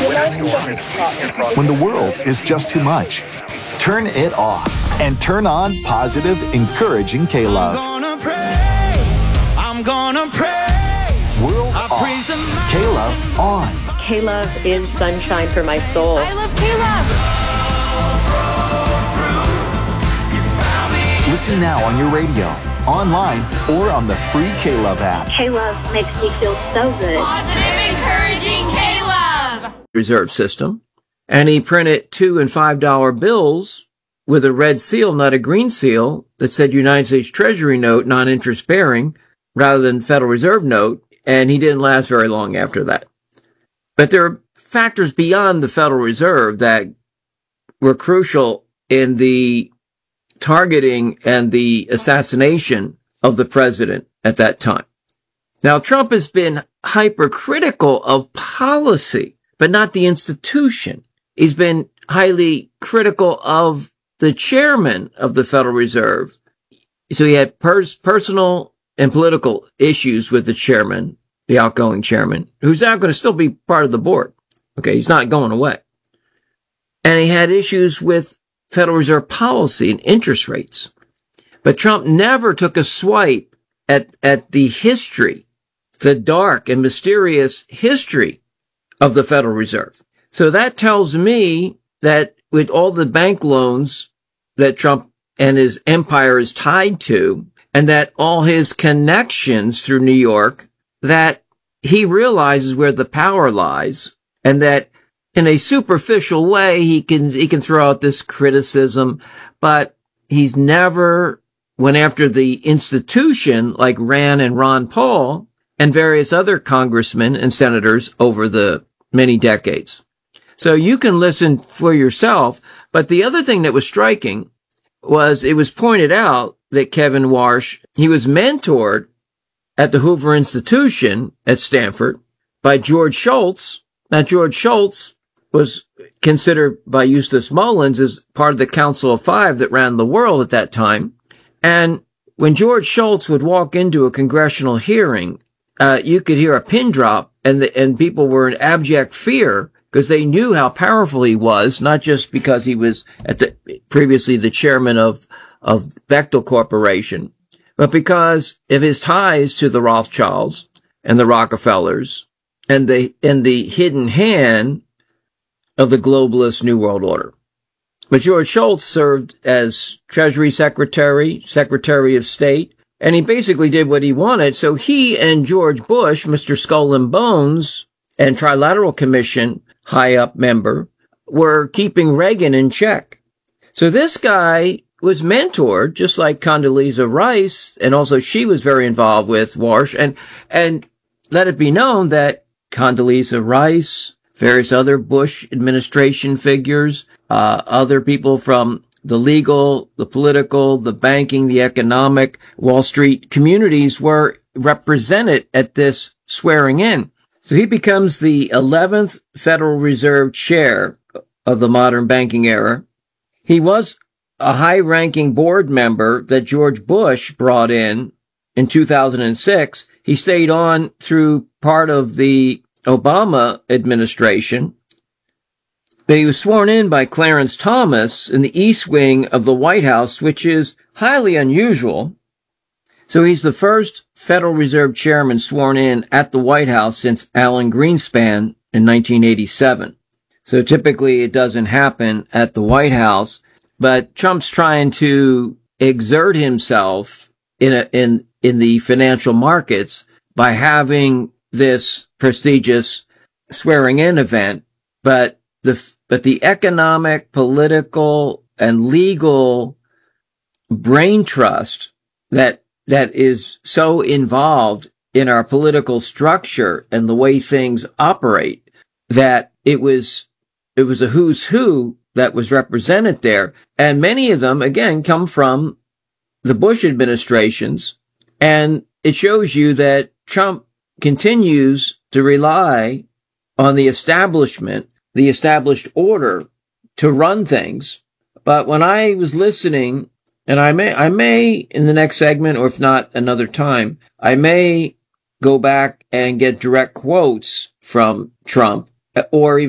When the world is just too much, turn it off and turn on positive, encouraging K-Love. I'm gonna praise. World off. K-Love on. K-Love is sunshine for my soul. I love K-Love. Listen now on your radio, online, or on the free K-Love app. K-Love makes me feel so good. Positive, encouraging K-Love. Reserve system. And he printed $2 and $5 bills with a red seal, not a green seal, that said United States Treasury note, non-interest bearing, rather than Federal Reserve note. And he didn't last very long after that. But there are factors beyond the Federal Reserve that were crucial in the targeting and the assassination of the president at that time. Now, Trump has been hypercritical of policy, but not the institution. He's been highly critical of the chairman of the Federal Reserve. So he had personal and political issues with the chairman, the outgoing chairman, who's now going to still be part of the board. Okay, he's not going away. And he had issues with Federal Reserve policy and interest rates. But Trump never took a swipe at the history, the dark and mysterious history of the Federal Reserve. So that tells me that with all the bank loans that Trump and his empire is tied to, and that all his connections through New York, that he realizes where the power lies, and that in a superficial way, he can throw out this criticism, but he's never went after the institution like Rand and Ron Paul and various other congressmen and senators over the many decades. So you can listen for yourself. But the other thing that was striking was it was pointed out that Kevin Warsh, he was mentored at the Hoover Institution at Stanford by George Shultz. Now, George Shultz was considered by Eustace Mullins as part of the Council of Five that ran the world at that time. And when George Shultz would walk into a congressional hearing, you could hear a pin drop, and people were in abject fear because they knew how powerful he was, not just because he was previously the chairman of Bechtel Corporation, but because of his ties to the Rothschilds and the Rockefellers and the hidden hand of the globalist New World Order. But George Shultz served as Treasury Secretary, Secretary of State, and he basically did what he wanted. So he and George Bush, Mr. Skull and Bones, and Trilateral Commission high-up member, were keeping Reagan in check. So this guy was mentored, just like Condoleezza Rice, and also she was very involved with Warsh. And let it be known that Condoleezza Rice, various other Bush administration figures, other people from the legal, the political, the banking, the economic, Wall Street communities were represented at this swearing in. So he becomes the 11th Federal Reserve chair of the modern banking era. He was a high-ranking board member that George Bush brought in 2006. He stayed on through part of the Obama administration, but he was sworn in by Clarence Thomas in the East Wing of the White House, which is highly unusual. So he's the first Federal Reserve chairman sworn in at the White House since Alan Greenspan in 1987. So typically it doesn't happen at the White House, but Trump's trying to exert himself in the financial markets by having this prestigious swearing-in event, but the economic, political, and legal brain trust that is so involved in our political structure and the way things operate that it was a who's who that was represented there, and many of them again come from the Bush administrations, and it shows you that Trump continues to rely on the establishment, the established order to run things. But when I was listening, and I may in the next segment, or if not another time, I may go back and get direct quotes from Trump, or even